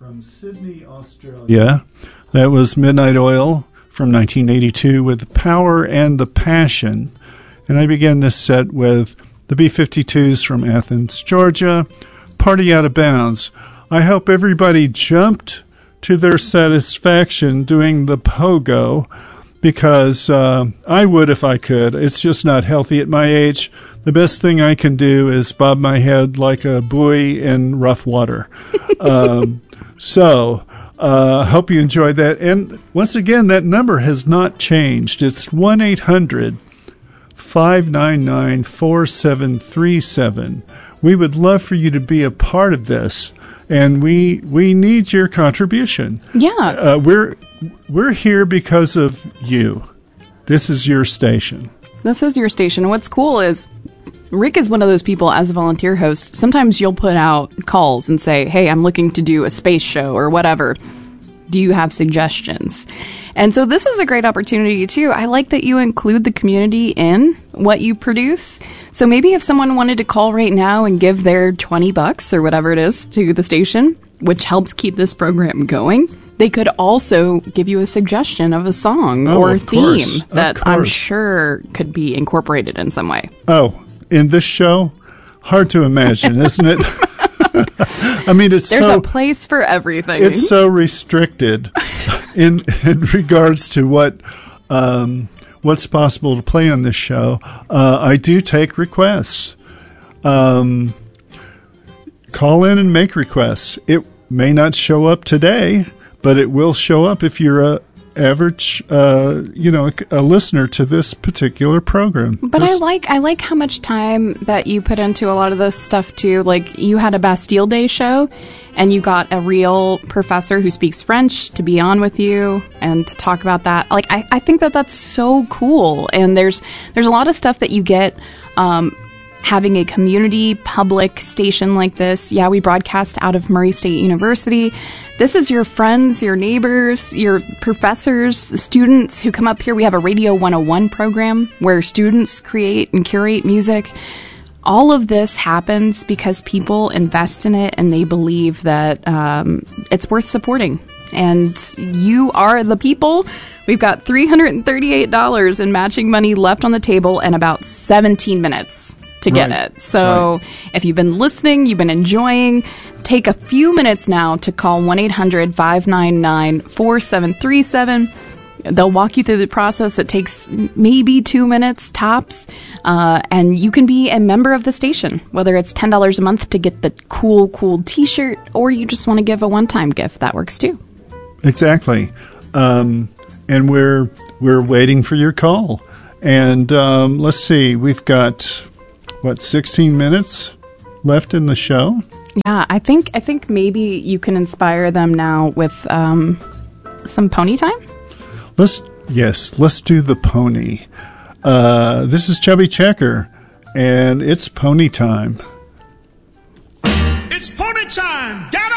from Sydney, Australia. Yeah, that was Midnight Oil from 1982 with The Power and the Passion. And I began this set with the B-52s from Athens, Georgia, Party Out of Bounds. I hope everybody jumped to their satisfaction doing the pogo, because I would if I could. It's just not healthy at my age. The best thing I can do is bob my head like a buoy in rough water. So hope you enjoyed that. And once again, that number has not changed. It's 1-800-599-4737. We would love for you to be a part of this, and we need your contribution. Yeah. We're here because of you. This is your station. This is your station. What's cool is Rick is one of those people, as a volunteer host, sometimes you'll put out calls and say, hey, I'm looking to do a space show or whatever. Do you have suggestions? And so this is a great opportunity, too. I like that you include the community in what you produce. So maybe if someone wanted to call right now and give their $20 or whatever it is to the station, which helps keep this program going, they could also give you a suggestion of a song or a theme that I'm sure could be incorporated in some way. Oh, in this show? Hard to imagine, isn't it? I mean, there's a place for everything. It's so restricted in regards to what's possible to play on this show. I do take requests. Call in and make requests. It may not show up today, but it will show up if you're a average, a listener to this particular program. But I like how much time that you put into a lot of this stuff too. Like, you had a Bastille Day show, and you got a real professor who speaks French to be on with you and to talk about that. Like, I think that that's so cool. And there's a lot of stuff that you get. Having a community public station like this. Yeah, we broadcast out of Murray State University. This is your friends, your neighbors, your professors, the students who come up here. We have a Radio 101 program where students create and curate music. All of this happens because people invest in it and they believe that it's worth supporting. And you are the people. We've got $338 in matching money left on the table and about 17 minutes to get it. So if you've been listening, you've been enjoying, take a few minutes now to call 1-800-599-4737. They'll walk you through the process. It takes maybe 2 minutes tops, and you can be a member of the station, whether it's $10 a month to get the cool t-shirt, or you just want to give a one-time gift. That works too. Exactly. And we're waiting for your call. And let's see, we've got 16 minutes left in the show? Yeah, I think maybe you can inspire them now with some pony time. Let's do the pony. This is Chubby Checker, and it's pony time. It's pony time. Get